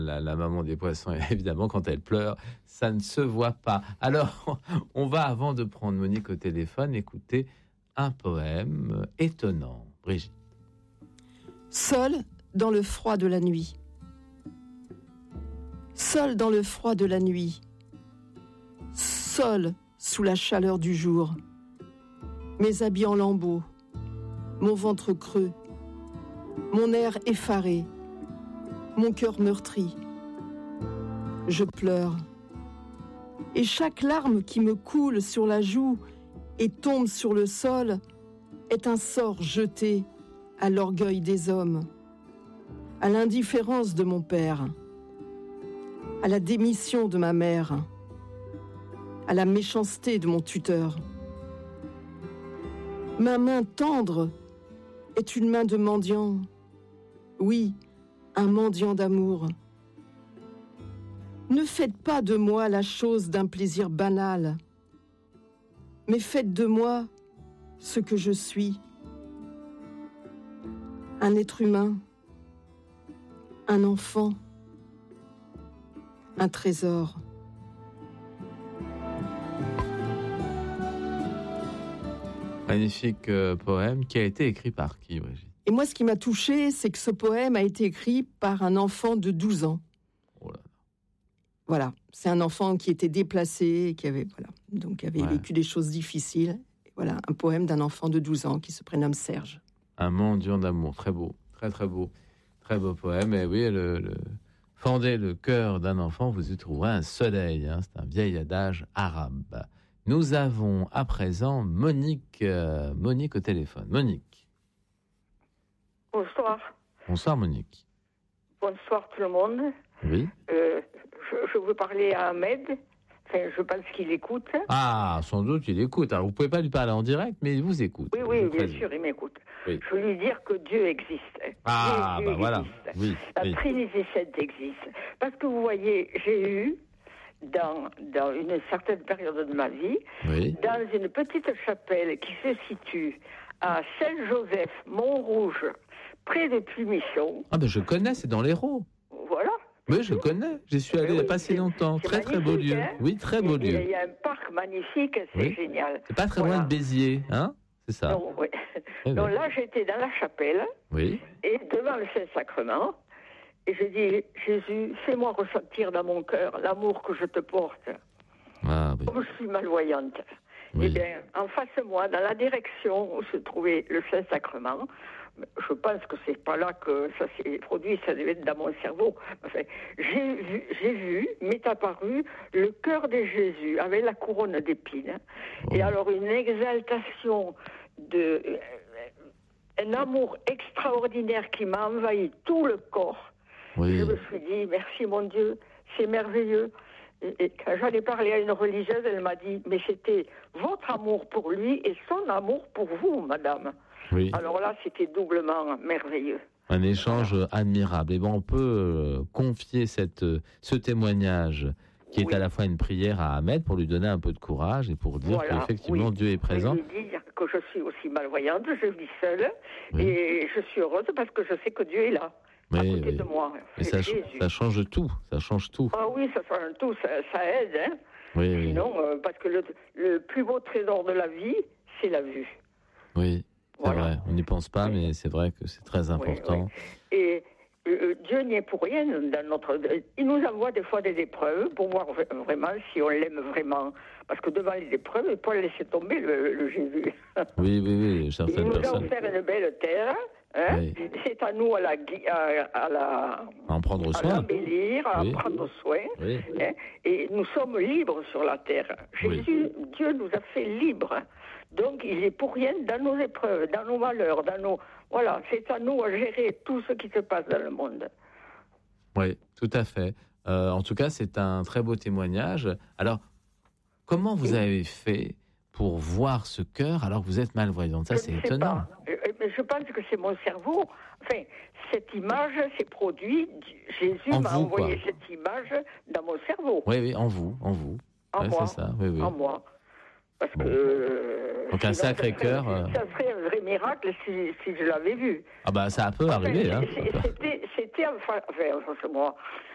La maman des poissons, évidemment, quand elle pleure, ça ne se voit pas. Alors, on va, avant de prendre Monique au téléphone, écouter un poème étonnant. Brigitte. Seul dans le froid de la nuit. Seul dans le froid de la nuit. Seul sous la chaleur du jour. Mes habits en lambeaux. Mon ventre creux. Mon air effaré. Mon cœur meurtri. Je pleure. Et chaque larme qui me coule sur la joue et tombe sur le sol est un sort jeté à l'orgueil des hommes, à l'indifférence de mon père, à la démission de ma mère, à la méchanceté de mon tuteur. Ma main tendre est une main de mendiant, oui, un mendiant d'amour. Ne faites pas de moi la chose d'un plaisir banal, mais faites de moi ce que je suis. Un être humain, un enfant, un trésor. Magnifique poème qui a été écrit par qui, Brigitte? Et moi, ce qui m'a touchée, c'est que ce poème a été écrit par un enfant de 12 ans. Oh là là. Voilà, c'est un enfant qui était déplacé, qui avait vécu des choses difficiles. Et voilà, un poème d'un enfant de 12 ans qui se prénomme Serge. Un mendiant d'amour, très beau, très beau poème. Et oui, fendez le cœur d'un enfant, vous y trouverez un soleil. C'est un vieil adage arabe. Nous avons à présent Monique au téléphone. Monique. Bonsoir. Bonsoir Monique. Bonsoir tout le monde. Oui. Je veux parler à Ahmed. Enfin, je pense qu'il écoute. Ah, sans doute il écoute. Alors vous pouvez pas lui parler en direct, mais il vous écoute. Oui, bien sûr, il m'écoute. Oui. Je veux lui dire que Dieu existe. Ah, Dieu voilà. Oui, La Trinité Sainte existe. Parce que vous voyez, j'ai eu, dans une certaine période de ma vie, dans une petite chapelle qui se situe à Saint-Joseph, Montrouge, près de Plumichon. Ah ben je connais, c'est dans l'Hérault. Voilà. Oui, je connais. J'y suis allé il n'y a pas si longtemps. Très beau lieu. Hein, oui, très beau lieu. Il y a un parc magnifique, c'est génial. C'est pas très loin de Béziers, hein? C'est ça. Donc, donc là, j'étais dans la chapelle, et devant le Saint-Sacrement, et je dis, Jésus, fais-moi ressentir dans mon cœur l'amour que je te porte. Ah, oui. Comme je suis malvoyante. Oui. Eh bien, en face de moi, dans la direction où se trouvait le Saint-Sacrement, je pense que c'est pas là que ça s'est produit, ça devait être dans mon cerveau. Enfin, j'ai vu, m'est apparu le cœur de Jésus avec la couronne d'épines. Et alors une exaltation, un amour extraordinaire qui m'a envahi tout le corps. Oui. Je me suis dit, merci mon Dieu, c'est merveilleux. Et quand j'en ai parlé à une religieuse, elle m'a dit, mais c'était votre amour pour lui et son amour pour vous, madame. Oui. Alors là, c'était doublement merveilleux. Un échange admirable. Et bon, on peut confier ce témoignage qui est à la fois une prière à Ahmed pour lui donner un peu de courage et pour dire qu'effectivement Dieu est présent. Je lui dire que je suis aussi malvoyante, je vis seule et je suis heureuse parce que je sais que Dieu est là. À côté de moi. Mais ça change tout, ça change tout. Ah oui, ça change tout, ça aide. Hein. Oui, sinon, parce que le plus beau trésor de la vie, c'est la vue. Oui, c'est vrai, on n'y pense pas, mais c'est vrai que c'est très important. Et Dieu n'y est pour rien dans il nous envoie des fois des épreuves pour voir vraiment si on l'aime vraiment. Parce que devant les épreuves, il faut laisser tomber le Jésus. Oui, certaines personnes. Il nous a offert une belle terre. Hein? Oui. C'est à nous à en prendre soin, à l'embellir, à prendre soin. Oui. Hein? Et nous sommes libres sur la terre. Jésus, Dieu nous a fait libres. Donc il est pour rien dans nos épreuves, dans nos malheurs, voilà, c'est à nous à gérer tout ce qui se passe dans le monde. Oui, tout à fait. En tout cas, c'est un très beau témoignage. Alors, comment vous avez fait pour voir ce cœur alors que vous êtes malvoyante? Ça, c'est étonnant. Mais je pense que c'est mon cerveau. Enfin, cette image s'est produite. Jésus m'a envoyé cette image dans mon cerveau. Oui, en vous. En moi. C'est ça, oui. En moi. Parce que... Donc un sacré cœur... Ça serait un vrai miracle si je l'avais vu. Ah bah ça peut arriver. C'était enfin moi.